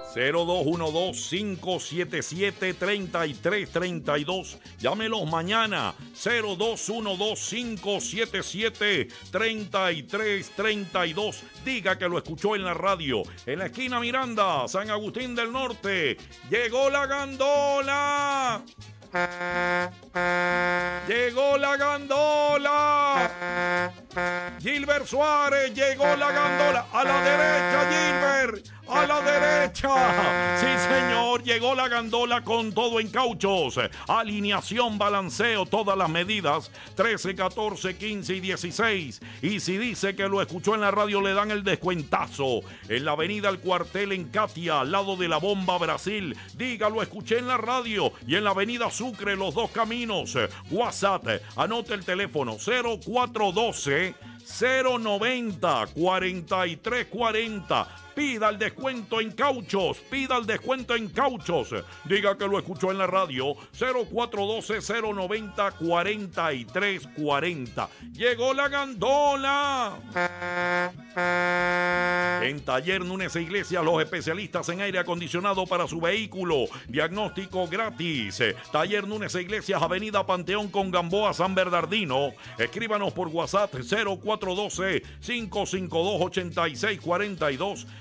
0212-577-3332. Llámelos mañana. 0212-577-3332. Diga que lo escuchó en la radio. En la esquina Miranda, San Agustín del Norte. Llegó la gandola. Llegó la gandola. Gilbert Suárez, llegó la gandola. A la derecha, Gilbert. A la derecha. Sí, señor, llegó la gandola con todo en cauchos. Alineación, balanceo, todas las medidas. 13, 14, 15 y 16. Y si dice que lo escuchó en la radio, le dan el descuentazo. En la avenida El Cuartel en Catia, al lado de la Bomba Brasil. Diga, lo escuché en la radio. Y en la avenida Sucre, Los Dos Caminos. WhatsApp, anote el teléfono 0412 090 4340. Pida el descuento en cauchos. Pida el descuento en cauchos. Diga que lo escuchó en la radio. 0412-090-4340. Llegó la gandola. En Taller Núñez e Iglesias, los especialistas en aire acondicionado para su vehículo. Diagnóstico gratis. Taller Núñez e Iglesias, Avenida Panteón con Gamboa, San Bernardino. Escríbanos por WhatsApp 0412-552-8642.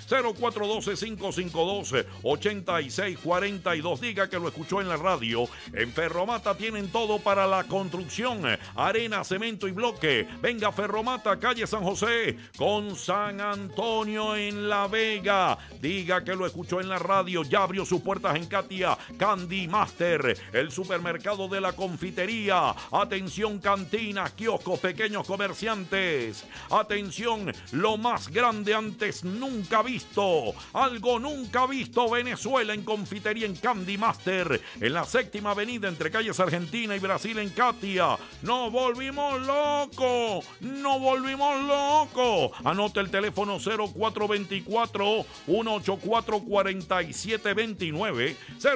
0412-552-8642. Diga que lo escuchó en la radio. En Ferromata tienen todo para la construcción: arena, cemento y bloque. Venga, Ferromata, calle San José con San Antonio en La Vega. Diga que lo escuchó en la radio. Ya abrió sus puertas en Catia. Candy Master, el supermercado de la confitería. Atención, cantinas, kioscos, pequeños comerciantes. Atención, lo más grande antes nunca visto. Algo nunca visto. Venezuela en confitería en Candy Master. En la séptima avenida entre calles Argentina y Brasil en Catia. Nos volvimos locos. Nos volvimos locos. Anote el teléfono 0424-184-4729.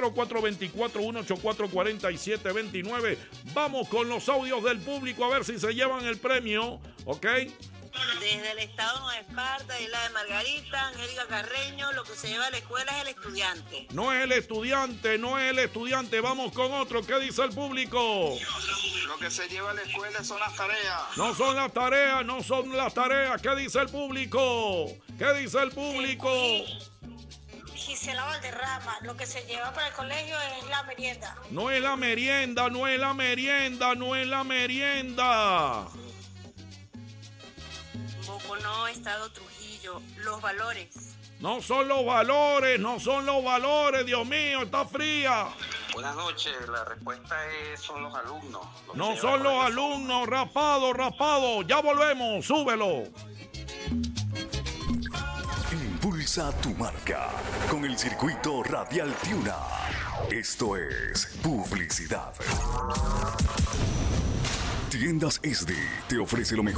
0424-184-4729. Vamos con los audios del público a ver si se llevan el premio. ¿Ok? Desde el estado de Nueva Esparta, Isla de Margarita, Angélica Carreño, lo que se lleva a la escuela es el estudiante. No es el estudiante, no es el estudiante. Vamos con otro. ¿Qué dice el público? Lo que se lleva a la escuela son las tareas. No son las tareas, no son las tareas. ¿Qué dice el público? ¿Qué dice el público? Gisela Valderrama, lo que se lleva para el colegio es la merienda. No es la merienda, no es la merienda, no es la merienda. Boconó, Estado Trujillo, los valores. No son los valores, no son los valores, Dios mío, está fría. Buenas noches, la respuesta son los alumnos. No son los alumnos, rapado, rapado. Ya volvemos, súbelo. Impulsa tu marca con el circuito Radial Tiuna. Esto es publicidad. Tiendas SD te ofrece lo mejor